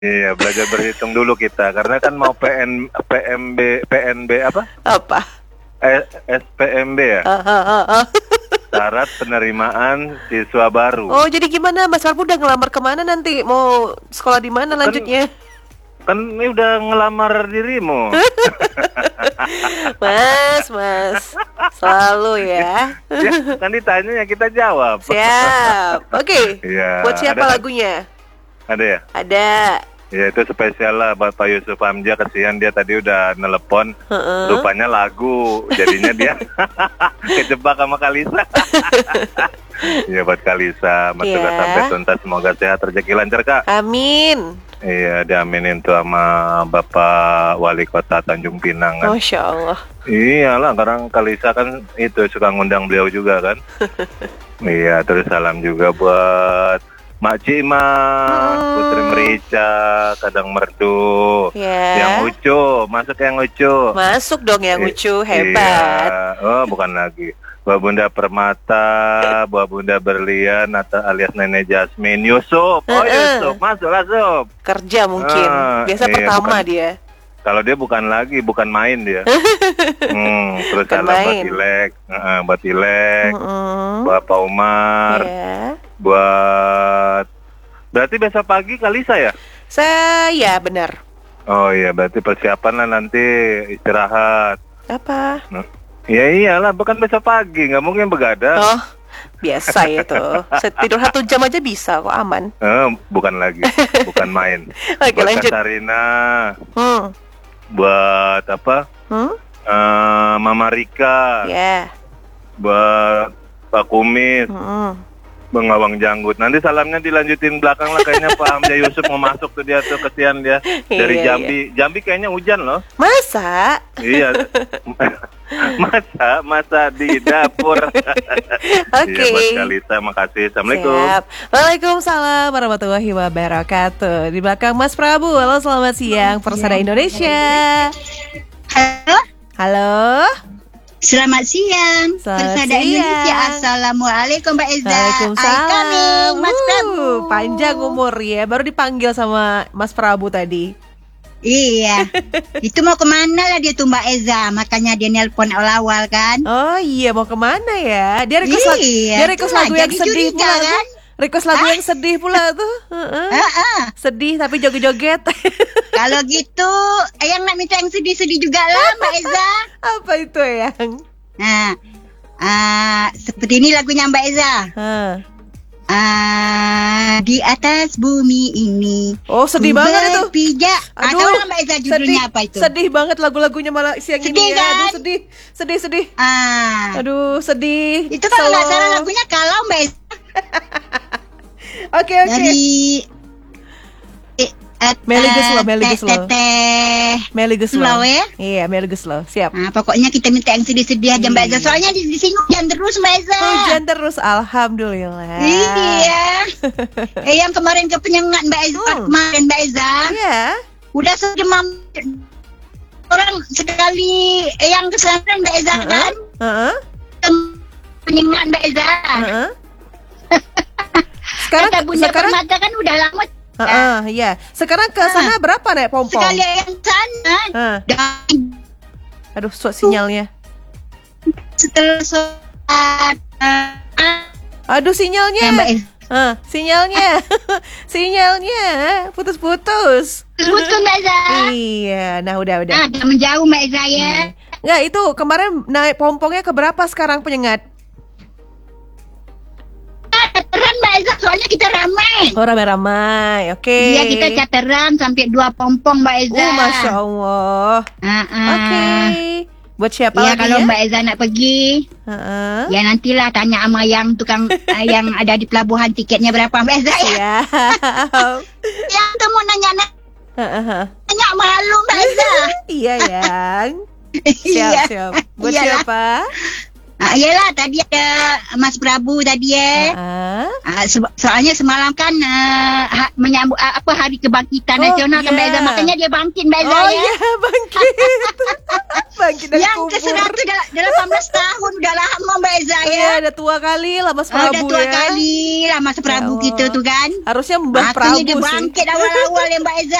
Iya, belajar berhitung dulu kita karena kan mau PNB apa? Apa? SPMB ya? Syarat penerimaan siswa baru. Oh, jadi gimana Mas Prabu udah ngelamar kemana nanti? Mau sekolah di mana lanjutnya? Kan ini udah ngelamar dirimu. Mas, selalu ya. Ya, kan ditanya kita jawab. Siap. Oke. Iya, Buat siapa ada- lagunya? Ada ya? Ada. Ya itu spesial lah buat Pak Yusuf Hamzah, kesian dia tadi udah nelepon. Rupanya lagu, jadinya dia kejebak sama Kalisa. Iya buat Kalisa, Iya. sampai tuntas, semoga sehat, rezeki lancar Kak. Amin. Iya, diaminin tuh sama Bapak Wali Kota Tanjung Pinang kan. Masya Allah. Iyalah, karena Kalisa kan itu suka ngundang beliau juga kan. Iya, terus salam juga buat Mak Cima, Putri Merica, Kadang Merdu, Ya. yang lucu, masuk yang lucu. Masuk dong yang lucu, hebat. Iya. Oh, bukan lagi. Buah Bunda Permata, Buah Bunda Berlian, atau alias Nenek Jasmine, Yusuf. Oh, Yusuf, masuklah Yusuf. Kerja mungkin. Biasa Iya, pertama bukan. dia. Kalau dia bukan lagi, bukan main dia. Terus Bukan salam buat main. Ilek, buat Ilek, buat Pak Umar, Ya. buat. Berarti besok pagi Kalisa ya? Saya benar. Oh iya, berarti persiapan lah nanti istirahat. Apa? Ya iyalah, bukan besok pagi, nggak mungkin begadang. Oh, biasa itu. Saya tidur 1 jam aja bisa kok, aman. Bukan lagi, bukan main. Oke, Buat lanjut. Katarina, Hmm. buat apa? Hmm? Mama Rika, Ya. buat Pak Kumis, Bang Awang Janggut. Nanti salamnya dilanjutin belakang lah, kayaknya Pak Hamzah Yusuf mau masuk tuh dia tuh, kesian dia dari Iya, Jambi. Jambi kayaknya hujan loh. Masa? Iya. masa di dapur. Oke. Iya, buat Kalisa, makasih. Assalamualaikum. Siap. Waalaikumsalam warahmatullahi wabarakatuh. Di belakang Mas Prabu. Halo, selamat siang Persada Indonesia. Halo, Halo. selamat siang. Selamat Persada siang. Indonesia. Assalamualaikum Mbak Eza. Waalaikumsalam. Coming, Mas Prabu. Panjang umur ya. Baru dipanggil sama Mas Prabu tadi. Iya. Itu mau kemana lah dia tuh Mbak Eza. Makanya dia nelpon awal-awal kan. Oh iya, mau kemana ya? Dia request, Iya, dia request lagu itulah, yang jadi sedih curiga, pula kan? tuh. Request lagu yang sedih pula tuh. Sedih tapi joget-joget. Kalau gitu, yang nak minta yang sedih-sedih juga lah Mbak Eza. Apa itu yang? Nah, seperti ini lagunya Mbak Eza. Di atas bumi ini. Oh, sedih banget itu. Berpijak. Tahu nggak Mbak Eza judulnya apa itu? Sedih banget lagunya malah siang Sedih, ini ya. Aduh, kan? sedih. Aduh, sedih. Itu kalau nggak Slow. salah lagunya Kalau Mbak Eza. Oke. Dari Melly Guslo. Melly Guslo. Slow ya? Iya, Melly Guslo. Siap. Nah, pokoknya kita minta yang sedih-sedih aja Mbak Eza. Soalnya di sini hujan terus Mbak Eza. Hujan terus, alhamdulillah. Iya. Yang kemarin kepenyengat Mbak Eza, kemarin Mbak Eza. Iya. Udah sedemam orang sekali yang kesana Mbak Eza kan. Penyengat Mbak Eza. Kata Bunda Permata kan udah lama. Iya. Sekarang ke sana berapa naik pompong? Sekali yang sana. Dan aduh, sinyalnya. setelah sholat, Aduh, sinyalnya. Mbak Eza. Sinyalnya putus-putus. Putus Mbak Eza. Iya, nah udah. Udah menjauh Mbak Eza ya. Enggak, itu kemarin naik pompongnya ke berapa sekarang penyengat? Cateran Mbak Eza, soalnya kita ramai. Oh, ramai-ramai, oke. Iya, kita cateran sampai 2 pompong Mbak Eza. Masya Allah. Oke. Buat siapa Iya, lagi kalau ya? Mbak Eza nak pergi, ya nantilah tanya sama yang tukang yang ada di pelabuhan, tiketnya berapa Mbak Eza ya. Siap. Yang kamu nanya malu Mbak Eza. Iya, yang. Iya. Siap. Buat Iyalah. siapa? Iyalah, tadi ada Mas Prabu tadi ya. Soalnya semalam kan menyambut Hari Kebangkitan Nasional kan Mbak Eza, makanya dia bangkit Mbak Eza Oh ya. iya, bangkit. Bangkit dari Yang kubur. ke-100 dalam 18 tahun. Udah lama Mbak Eza ya. Iya, udah tua kali lah Mas Prabu Udah tua ya. kali lah Mas Prabu Ya kita Allah. tuh kan. Harusnya Mbah Makanya Prabu dia sih. bangkit awal-awal ya Mbak Eza.